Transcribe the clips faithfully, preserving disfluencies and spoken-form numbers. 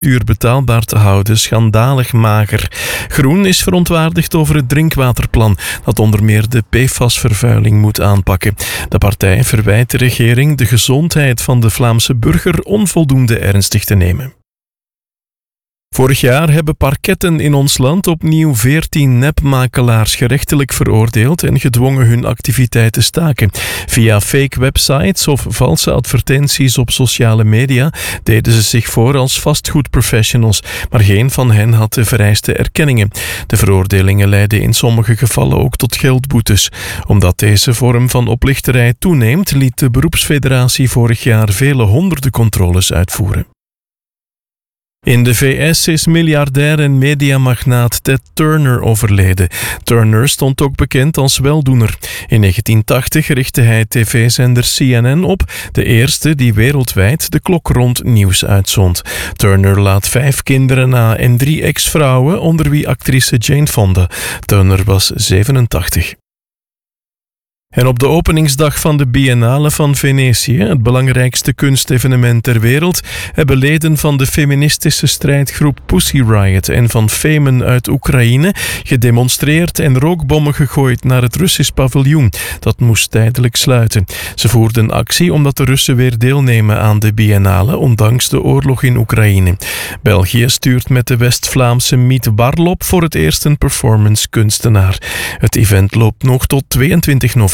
uur betaalbaar te houden schandalig mager. Groen is verontwaardigd over het drinkwaterplan dat onder meer de P F A S-vervuiling moet aanpakken. De partij verwijt de regering de gezondheid van de Vlaamse burger onvoldoende ernstig te nemen. Vorig jaar hebben parketten in ons land opnieuw veertien nepmakelaars gerechtelijk veroordeeld en gedwongen hun activiteit te staken. Via fake websites of valse advertenties op sociale media deden ze zich voor als vastgoedprofessionals, maar geen van hen had de vereiste erkenningen. De veroordelingen leidden in sommige gevallen ook tot geldboetes. Omdat deze vorm van oplichterij toeneemt, liet de beroepsfederatie vorig jaar vele honderden controles uitvoeren. In de V S is miljardair en mediamagnaat Ted Turner overleden. Turner stond ook bekend als weldoener. In negentien tachtig richtte hij tv-zender C N N op, de eerste die wereldwijd de klok rond nieuws uitzond. Turner laat vijf kinderen na en drie ex-vrouwen, onder wie actrice Jane Fonda. Turner was zevenentachtig. En op de openingsdag van de Biennale van Venetië, het belangrijkste kunstevenement ter wereld, hebben leden van de feministische strijdgroep Pussy Riot en van Femen uit Oekraïne gedemonstreerd en rookbommen gegooid naar het Russisch paviljoen. Dat moest tijdelijk sluiten. Ze voerden actie omdat de Russen weer deelnemen aan de Biennale, ondanks de oorlog in Oekraïne. België stuurt met de West-Vlaamse Miet Warlop voor het eerst een performance kunstenaar. Het event loopt nog tot tweeëntwintig november.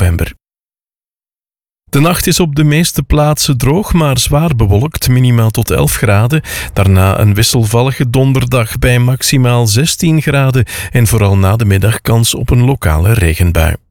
De nacht is op de meeste plaatsen droog, maar zwaar bewolkt, minimaal tot elf graden. Daarna een wisselvallige donderdag bij maximaal zestien graden en vooral na de middag kans op een lokale regenbui.